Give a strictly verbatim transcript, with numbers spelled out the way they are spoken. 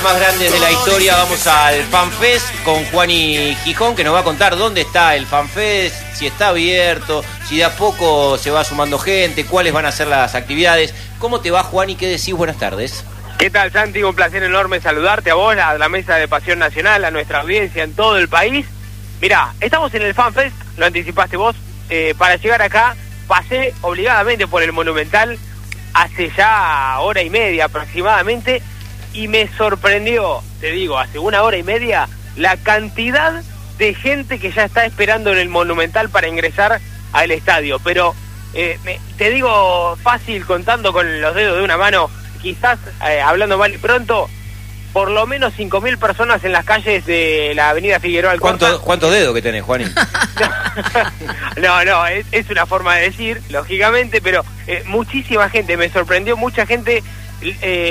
eventos más grandes de la historia. Vamos al FanFest con Juani Gijón, que nos va a contar dónde está el FanFest, si está abierto, si de a poco se va sumando gente, cuáles van a ser las actividades. ¿Cómo te va, Juani? ¿Qué decís? Buenas tardes. ¿Qué tal, Santi? Un placer enorme saludarte a vos, a la mesa de Pasión Nacional, a nuestra audiencia en todo el país. Mirá, estamos en el FanFest, lo anticipaste vos. Eh, para llegar acá pasé obligadamente por el Monumental hace ya hora y media aproximadamente y me sorprendió, te digo, hace una hora y media, la cantidad de gente que ya está esperando en el Monumental para ingresar al estadio. Pero eh, me, te digo fácil, contando con los dedos de una mano, quizás eh, hablando mal y pronto, por lo menos cinco mil personas en las calles de la avenida Figueroa Alcorta. ¿Cuánto, ¿Cuántos dedos que tenés, Juanín? No, no, es, es una forma de decir, lógicamente, pero eh, muchísima gente, me sorprendió mucha gente. Eh,